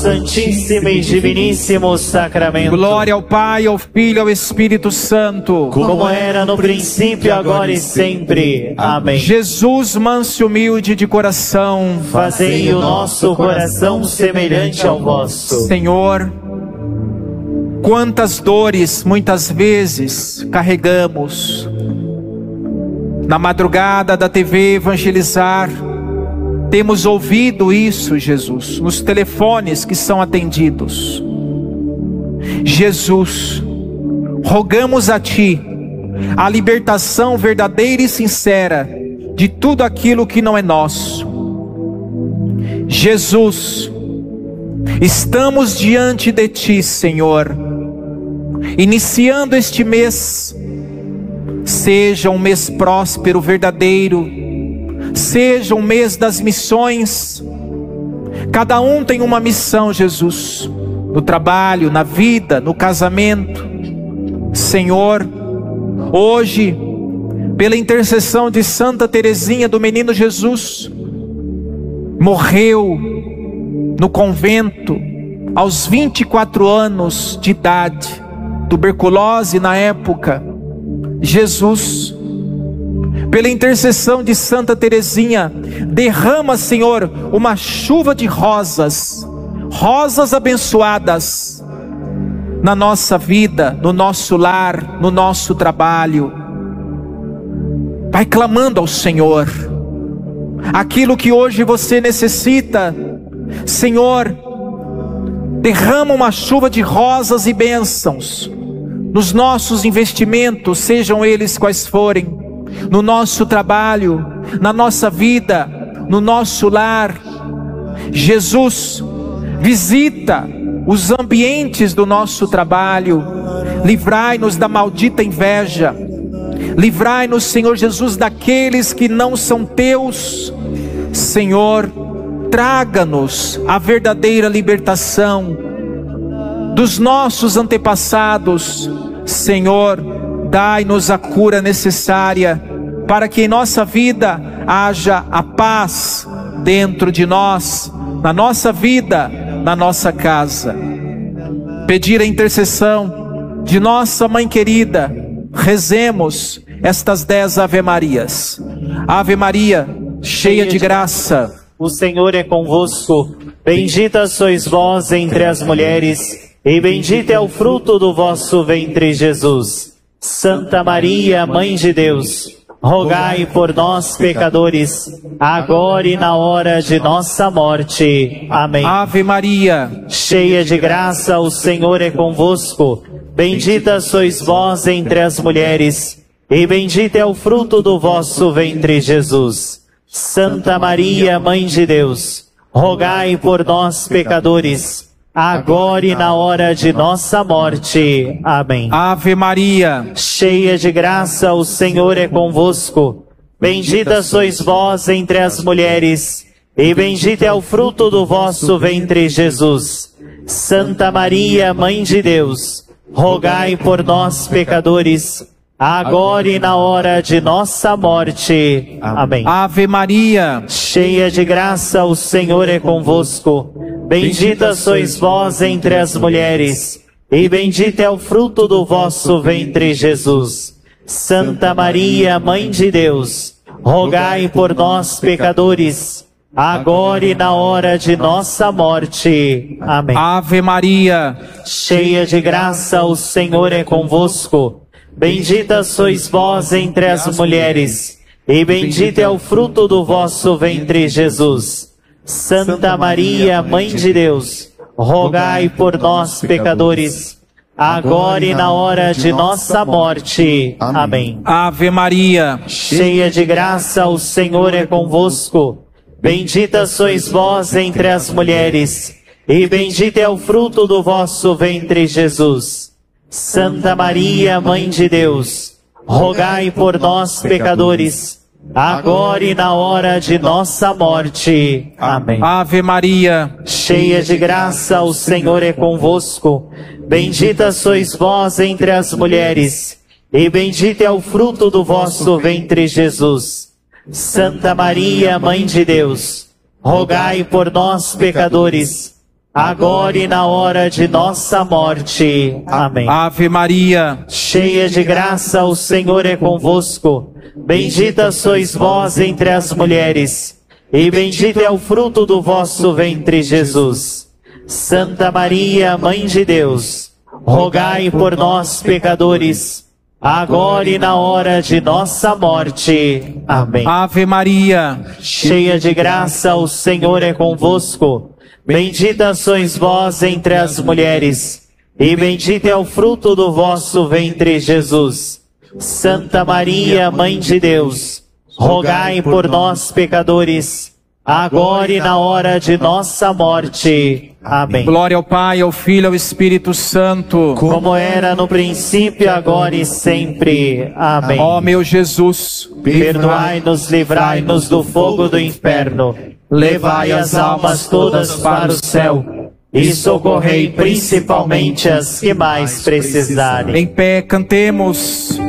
Santíssimo e Diviníssimo Sacramento. Glória ao Pai, ao Filho e ao Espírito Santo. Como era no princípio, agora e sempre. Amém. Jesus, manso e humilde de coração, fazei o nosso coração semelhante ao vosso. Senhor, quantas dores muitas vezes carregamos. Na madrugada da TV Evangelizar, temos ouvido isso, Jesus, nos telefones que são atendidos. Jesus, rogamos a Ti a libertação verdadeira e sincera de tudo aquilo que não é nosso. Jesus, estamos diante de Ti, Senhor, iniciando este mês. Seja um mês próspero, verdadeiro. Seja um mês das missões. Cada um tem uma missão, Jesus, no trabalho, na vida, no casamento. Senhor, hoje, pela intercessão de Santa Teresinha do Menino Jesus, morreu no convento aos 24 anos de idade, tuberculose na época. Jesus, pela intercessão de Santa Teresinha, derrama, Senhor, uma chuva de rosas, rosas abençoadas, na nossa vida, no nosso lar, no nosso trabalho. Vai clamando ao Senhor, aquilo que hoje você necessita. Senhor, derrama uma chuva de rosas e bênçãos, nos nossos investimentos, sejam eles quais forem, no nosso trabalho, na nossa vida, no nosso lar. Jesus, visita os ambientes do nosso trabalho. Livrai-nos da maldita inveja. Livrai-nos, Senhor Jesus, daqueles que não são teus. Senhor, traga-nos a verdadeira libertação dos nossos antepassados. Senhor, dai-nos a cura necessária para que em nossa vida haja a paz dentro de nós, na nossa vida, na nossa casa. Pedir a intercessão de nossa Mãe querida. Rezemos estas 10 Ave-Marias. Ave Maria, cheia de graça, o Senhor é convosco. Bendita sois vós entre as mulheres, e bendito é o fruto do vosso ventre, Jesus. Santa Maria, Mãe de Deus, rogai por nós, pecadores, agora e na hora de nossa morte. Amém. Ave Maria, cheia de graça, o Senhor é convosco. Bendita sois vós entre as mulheres, e bendito é o fruto do vosso ventre, Jesus. Santa Maria, Mãe de Deus, rogai por nós, pecadores, agora e na hora de nossa morte. Amém. Ave Maria, cheia de graça, o Senhor é convosco. Bendita sois vós entre as mulheres, e bendito é o fruto do vosso ventre, Jesus. Santa Maria, Mãe de Deus, rogai por nós, pecadores, agora e na hora de nossa morte. Amém. Ave Maria, cheia de graça, o Senhor é convosco. Bendita sois vós entre as mulheres, e bendito é o fruto do vosso ventre, Jesus. Santa Maria, Mãe de Deus, rogai por nós, pecadores, agora e na hora de nossa morte. Amém. Ave Maria, cheia de graça, o Senhor é convosco. Bendita sois vós entre as mulheres, e bendito é o fruto do vosso ventre, Jesus. Santa Maria, Mãe de Deus, rogai por nós, pecadores, agora e na hora de nossa morte. Amém. Ave Maria, cheia de graça, o Senhor é convosco. Bendita sois vós entre as mulheres, e bendito é o fruto do vosso ventre, Jesus. Santa Maria, Mãe de Deus, rogai por nós, pecadores, agora e na hora de nossa morte. Amém. Ave Maria, cheia de graça, o Senhor é convosco. Bendita sois vós entre as mulheres, e bendito é o fruto do vosso ventre, Jesus. Santa Maria, Mãe de Deus, rogai por nós, pecadores, agora e na hora de nossa morte. Amém. Ave Maria, cheia de graça, o Senhor é convosco. Bendita sois vós entre as mulheres, e bendito é o fruto do vosso ventre, Jesus. Santa Maria, Mãe de Deus, rogai por nós, pecadores, agora e na hora de nossa morte. Amém. Ave Maria, cheia de graça, o Senhor é convosco. Bendita sois vós entre as mulheres, e bendito é o fruto do vosso ventre, Jesus. Santa Maria, Mãe de Deus, rogai por nós, pecadores, agora e na hora de nossa morte. Amém. Glória ao Pai, ao Filho e ao Espírito Santo, como era no princípio, agora e sempre. Amém. Ó meu Jesus, perdoai-nos, livrai-nos do fogo do inferno, levai as almas todas para o céu e socorrei principalmente as que mais precisarem. Em pé, cantemos.